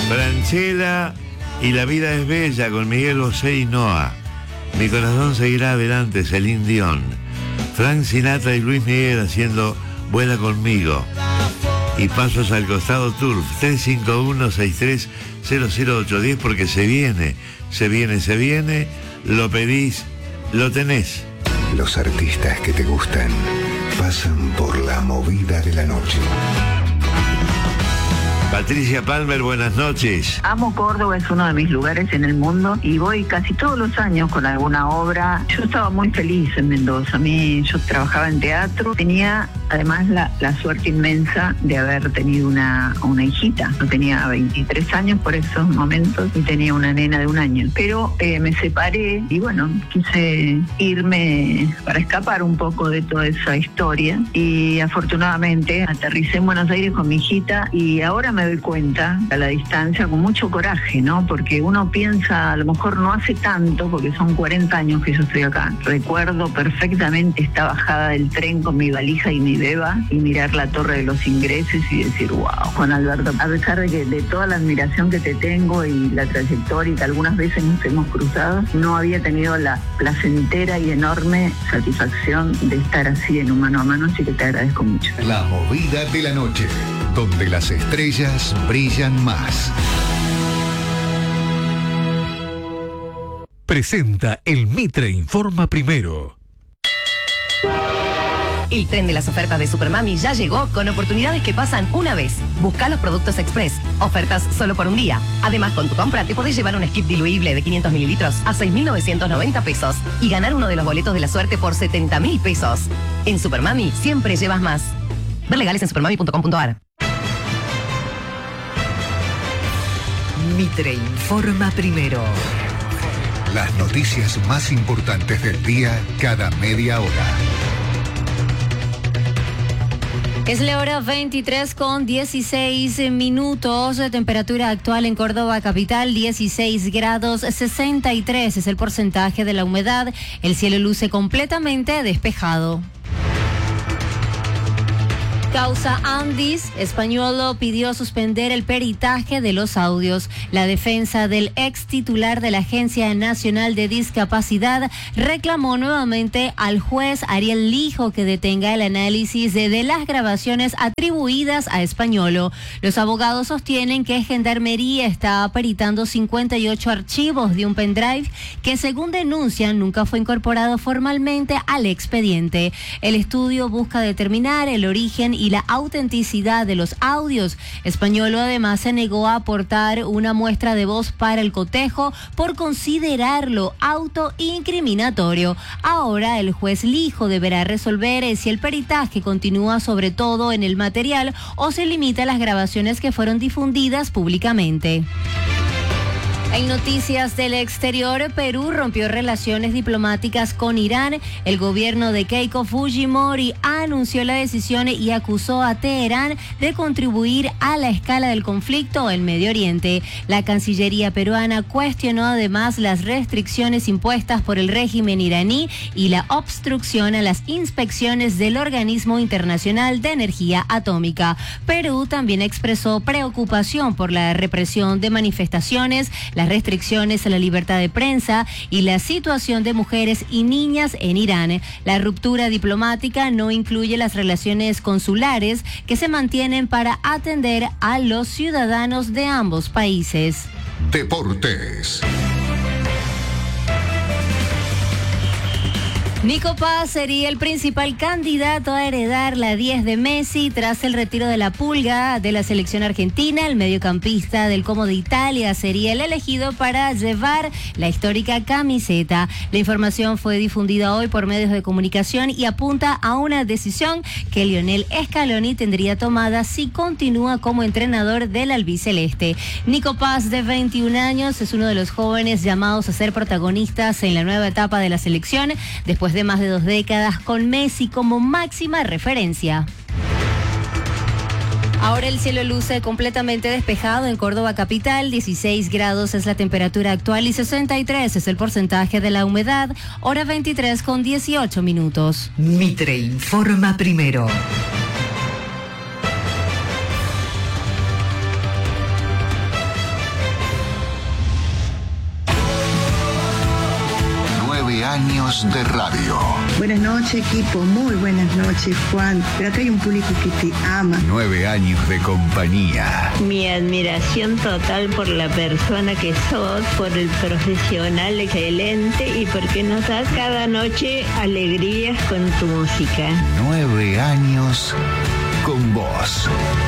Franchella y La vida es bella con Miguel Bosé y Noa. Mi corazón seguirá adelante, Celine Dion. Frank Sinatra y Luis Miguel haciendo Vuela conmigo. Y Pasos al costado Turf, 351-6300-810, porque se viene, lo pedís, lo tenés. Los artistas que te gustan pasan por la movida de la noche. Patricia Palmer, buenas noches. Amo Córdoba, es uno de mis lugares en el mundo y voy casi todos los años con alguna obra. Yo estaba muy feliz en Mendoza. Yo trabajaba en teatro, tenía además la suerte inmensa de haber tenido una hijita. Yo tenía 23 años por esos momentos y tenía una nena de 1 año. Pero me separé y bueno, quise irme para escapar un poco de toda esa historia y afortunadamente aterricé en Buenos Aires con mi hijita y ahora me doy cuenta a la distancia con mucho coraje, ¿no? Porque uno piensa, a lo mejor no hace tanto, porque son 40 años que yo estoy acá. Recuerdo perfectamente esta bajada del tren con mi valija y mi beba y mirar la Torre de los Ingleses y decir, wow, Juan Alberto, a pesar de toda la admiración que te tengo y la trayectoria y que algunas veces nos hemos cruzado, no había tenido la placentera y enorme satisfacción de estar así en un mano a mano, así que te agradezco mucho. La movida de la noche, donde las estrellas brillan más. Presenta el Mitre Informa Primero. El tren de las ofertas de Supermami ya llegó con oportunidades que pasan una vez. Busca los productos Express. Ofertas solo por un día. Además, con tu compra te podés llevar un skip diluible de 500 mililitros a 6.990 pesos y ganar uno de los boletos de la suerte por 70.000 pesos. En Supermami siempre llevas más. Ver legales en supermami.com.ar. Mitre Informa Primero. Las noticias más importantes del día cada media hora. Es la hora 23:16 de temperatura actual en Córdoba capital, 16 grados 63 es el porcentaje de la humedad. El cielo luce completamente despejado. Causa Andis, Españolo pidió suspender el peritaje de los audios. La defensa del ex titular de la Agencia Nacional de Discapacidad reclamó nuevamente al juez Ariel Lijo que detenga el análisis de las grabaciones atribuidas a Españolo. Los abogados sostienen que Gendarmería está peritando 58 archivos de un pendrive que, según denuncian, nunca fue incorporado formalmente al expediente. El estudio busca determinar el origen y la autenticidad de los audios. Españolo además se negó a aportar una muestra de voz para el cotejo por considerarlo autoincriminatorio. Ahora el juez Lijo deberá resolver si el peritaje continúa sobre todo en el material o se limita a las grabaciones que fueron difundidas públicamente. En noticias del exterior, Perú rompió relaciones diplomáticas con Irán. El gobierno de Keiko Fujimori anunció la decisión y acusó a Teherán de contribuir a la escala del conflicto en Medio Oriente. La Cancillería peruana cuestionó además las restricciones impuestas por el régimen iraní y la obstrucción a las inspecciones del Organismo Internacional de Energía Atómica. Perú también expresó preocupación por la represión de manifestaciones, las restricciones a la libertad de prensa y la situación de mujeres y niñas en Irán. La ruptura diplomática no incluye las relaciones consulares que se mantienen para atender a los ciudadanos de ambos países. Deportes. Nico Paz sería el principal candidato a heredar la 10 de Messi tras el retiro de la Pulga de la selección argentina. El mediocampista del Como de Italia sería el elegido para llevar la histórica camiseta. La información fue difundida hoy por medios de comunicación y apunta a una decisión que Lionel Scaloni tendría tomada si continúa como entrenador del albiceleste. Nico Paz, de 21 años, es uno de los jóvenes llamados a ser protagonistas en la nueva etapa de la selección, después de más de 2 décadas con Messi como máxima referencia. Ahora el cielo luce completamente despejado en Córdoba capital, 16 grados es la temperatura actual y 63 es el porcentaje de la humedad, hora 23:18. Mitre Informa Primero. años de radio. Buenas noches, equipo. Muy buenas noches, Juan. Pero acá hay un público que te ama. 9 años de compañía. Mi admiración total por la persona que sos, por el profesional excelente y porque nos das cada noche alegrías con tu música. 9 años con vos.